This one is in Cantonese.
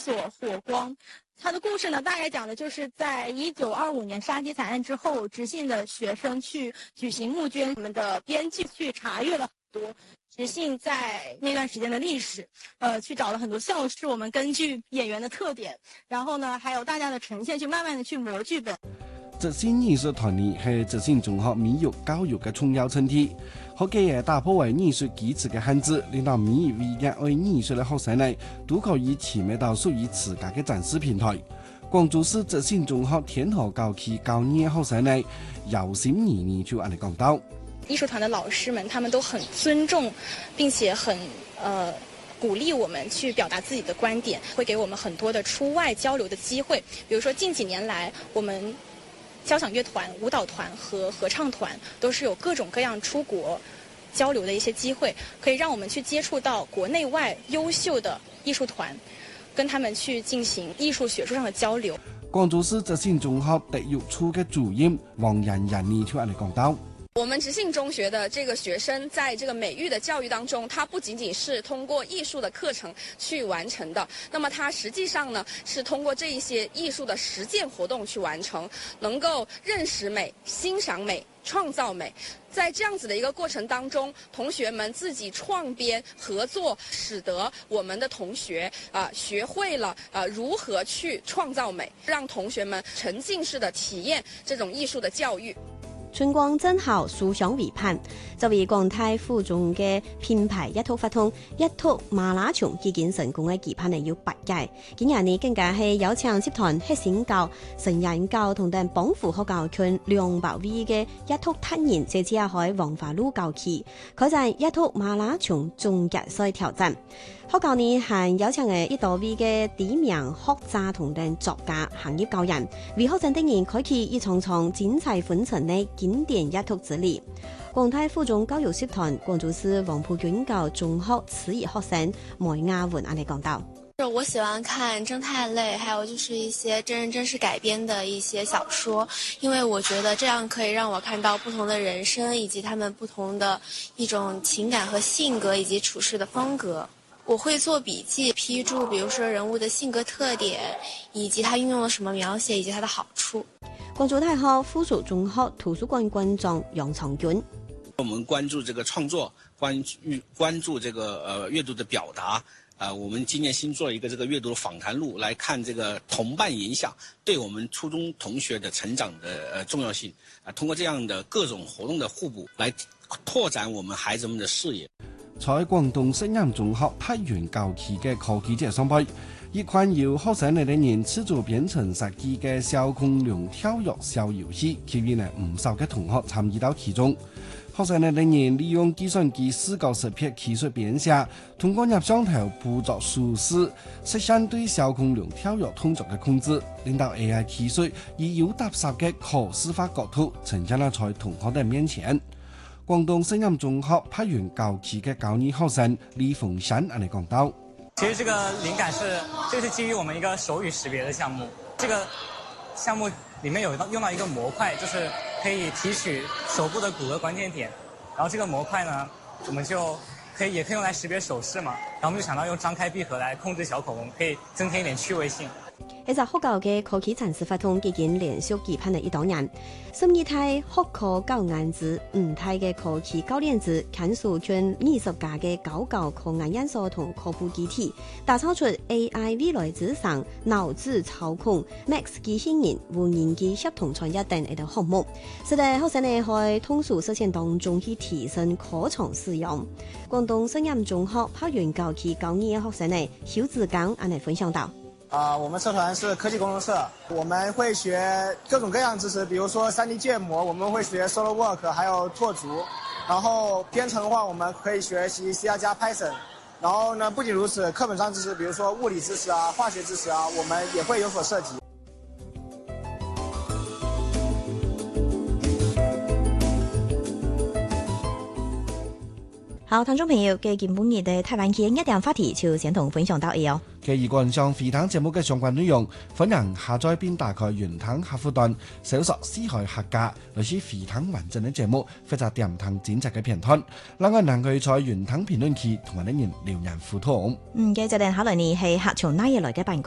所火光。他的故事呢，大概讲的就是在1925年杀鸡惨案之后，直信的学生去举行募捐，我们的编辑去查阅了很多直信在那段时间的历史，去找了很多校事，我们根据演员的特点，然後呢，還有大家的呈現，去慢慢的去磨劇本。 直信藝術團年係直信中學美育教育嘅重要centre，學嘅打破為藝術基礎嘅限制，令到每一位熱愛藝術嘅學生呢，都可以媲美到屬於自家嘅展示平台。廣州市直信中學天河校區高二嘅學生呢，有心兒兒就按你講到。 藝術團的老師們，他們都很尊重，並且很鼓勵我們去表達自己的觀點，會給我們很多的出外交流的機會。比如說近幾年來，我們交響樂團、舞蹈團和合唱團都是有各種各樣出國交流的一些機會，可以讓我們去接觸到國內外優秀的藝術團，跟他們去進行藝術學術上的交流。 廣州市直信中學體育處嘅主任王仁仁就按你講到。 我們直信中學的這個學生，在這個美育的教育當中，他不僅僅是通過藝術的課程去完成的，那麼他實際上呢，是通過這一些藝術的實踐活動去完成，能夠認識美、欣賞美、創造美。在這樣子的一個過程當中，同學們自己創編合作，使得我們的同學學會了如何去創造美，讓同學們沉浸式的體驗這種藝術的教育。 春光真校書香為盼，作為廣泰附中嘅品牌一套發通一套馬拉松已經成功嘅期盼係要8屆，今年呢更加係有請集團核心教、成人教同等幫扶學校群200位嘅一套達人，這次喺黃花路校區開展一套馬拉松總決賽挑戰。學校呢係有請嘅1多位嘅知名學者同等作家、行業教人，為學生的人開啟一場場精彩紛呈嘅經典一套之旅。廣泰附中教育集團廣州市黃埔軍校中學詞儀學生梅亞文按你講到。 我喜歡看偵探類，還有就是一些真人真事改編的一些小說，因為我覺得這樣可以讓我看到不同的人生，以及他們不同的一種情感和性格，以及處事的風格。我會做筆記，批注，比如說人物的性格特點，以及他運用了什麼描寫，以及他的好處。 廣州大學附屬中學圖書館館長楊長軍。 我們關注這個創作，關注這個閱讀的表達。我們今年新做了一個這個閱讀訪談錄，來看這個同伴影響對我們初中同學的成長的重要性。通過這樣的各種活動的互補，來拓展我們孩子們的視野。 在廣東實驗中學太原校區嘅科技節上班，一款由學生哋人自主編程設計嘅小恐龍跳躍小遊戲，吸引了唔少嘅同學參與到其中。學生哋人利用計算機視覺識別技術編寫，通過入上頭捕捉數字，實現對小恐龍跳躍動作嘅控制，令到 AI 技術以有踏實嘅可視化角度呈現咗在同學嘅面前。廣東實驗中學太原校區嘅高二學生李鳳山按你講到。 其實這個靈感是基於我們一個手語識別的項目。這個項目裡面有用到一個模塊，就是可以提取手部的骨骼關鍵點。然後這個模塊呢，我們就也可以用來識別手勢嘛。然後我們就想到用張開閉合來控制小恐龍，可以增添一點趣味性。 其實學校嘅科技展示活動已經連續舉辦了1多年。12梯學科教研子，5梯嘅科技教練子，看數圈20家嘅高教科研院所同科普基地，打造出 AI 未來之上腦子操控、Max 機器人、無人機協同創業等嘅項目，使得學生哋喺通俗實踐當中去提升課程使用。廣東實驗中學太原校區高2嘅學生哋邱子剛按嚟分享到。 我們社團是科技工程社，我們會學各種各樣知識，比如說 3D 建模，我們會學 SolidWorks，還有拓足。然後編程的話，我們可以學習 C++、Python。然後呢，不僅如此，課本上知識，比如說物理知識啊、化學知識啊，我們也會有所涉及。 好，聽眾朋友嘅今本日嘅台灣嘅一點話題就先同分享到呢。 嘅如果上飛騰節目嘅相關內容，歡迎下載並打開雲騰客戶端，搜索四海客家，來是飛騰完整嘅節目，或者點騰剪輯嘅片段。另外，能夠在雲騰評論區同埋啲人留言互動。 嘅就定考慮你係客從哪嘢來嘅辦公。